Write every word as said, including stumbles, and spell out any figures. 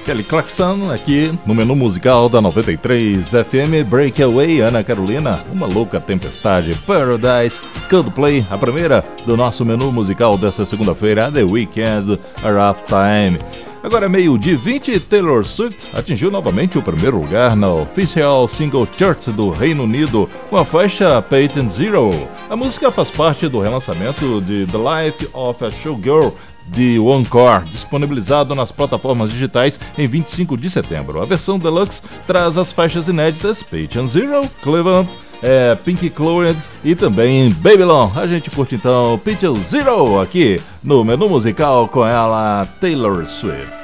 Kelly Clarkson aqui no menu musical da noventa e três F M. Breakaway, Ana Carolina, Uma Louca Tempestade, Paradise, Coldplay, a primeira do nosso menu musical desta segunda-feira, The Weeknd, A Rough Time. Agora meio-dia e vinte, Taylor Swift atingiu novamente o primeiro lugar na Official Single Chart do Reino Unido com a faixa Patient Zero. A música faz parte do relançamento de The Life of a Showgirl de Encore, disponibilizado nas plataformas digitais em vinte e cinco de setembro. A versão deluxe traz as faixas inéditas Patient Zero, Cleveland, é, Pink Floyd e também Babylon. A gente curte então Patient Zero aqui no menu musical com ela, Taylor Swift.